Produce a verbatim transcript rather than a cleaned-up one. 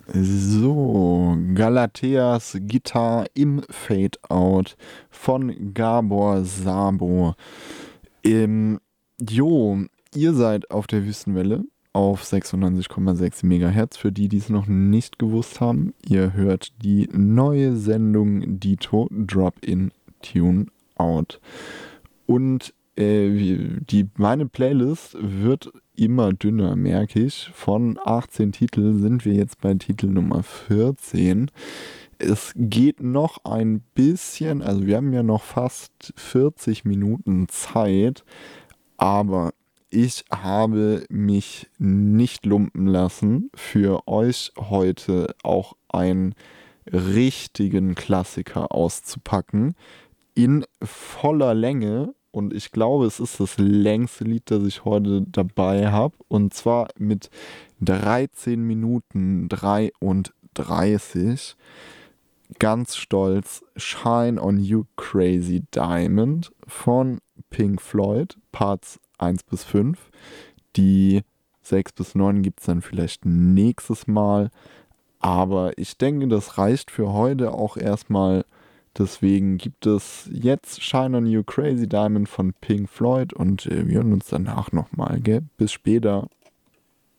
So, Galateas Gitarre im Fade-Out von Gabor Szabo. Ähm, jo, ihr seid auf der Wüstenwelle auf sechsundneunzig Komma sechs Megahertz. Für die, die es noch nicht gewusst haben, ihr hört die neue Sendung Dito Drop-In Tune Out. Und äh, wie- die, meine Playlist wird immer dünner, merke ich. Von achtzehn Titeln sind wir jetzt bei Titel Nummer vierzehn. Es geht noch ein bisschen, also wir haben ja noch fast vierzig Minuten Zeit, aber ich habe mich nicht lumpen lassen, für euch heute auch einen richtigen Klassiker auszupacken in voller Länge, und ich glaube, es ist das längste Lied, das ich heute dabei habe, und zwar mit dreizehn Minuten dreiunddreißig. Ganz stolz, Shine on You Crazy Diamond von Pink Floyd, Parts eins bis fünf. Die sechs bis neun gibt es dann vielleicht nächstes Mal, aber ich denke, das reicht für heute auch erstmal. Deswegen gibt es jetzt Shine on You Crazy Diamond von Pink Floyd, und äh, wir hören uns danach nochmal, gell? Bis später.